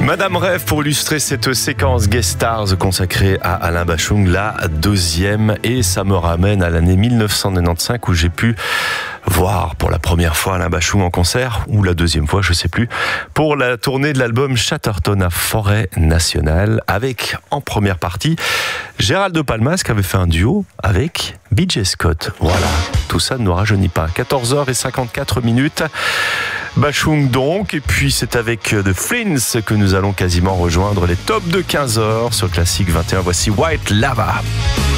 Madame Rêve pour illustrer cette séquence Guest Stars consacrée à Alain Bachung, la deuxième, et ça me ramène à l'année 1995 où j'ai pu voir pour la première fois Alain Bachung en concert, ou la deuxième fois, je sais plus, pour la tournée de l'album Chatterton à Forêt Nationale, avec en première partie Gérald de Palmas qui avait fait un duo avec B.J. Scott. Voilà, tout ça ne nous rajeunit pas. 14h54. Bachung donc, et puis c'est avec The Flins que nous allons quasiment rejoindre les tops de 15h sur Classique 21. Voici White Lava.